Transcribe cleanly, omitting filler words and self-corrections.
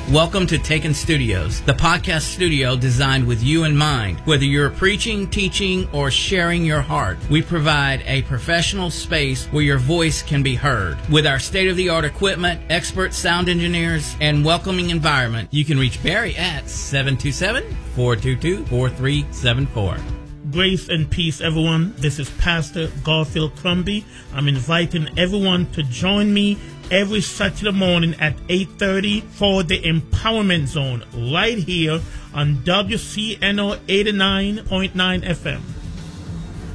Welcome to Taken Studios, the podcast studio designed with you in mind. Whether you're preaching, teaching, or sharing your heart, we provide a professional space where your voice can be heard. With our state-of-the-art equipment, expert sound engineers, and welcoming environment, you can reach Barry at 727-422-4374. Grace and peace, everyone. This is Pastor Garfield Crumby. I'm inviting everyone to join me every Saturday morning at 8:30 for the Empowerment Zone right here on WCNO 89.9 FM.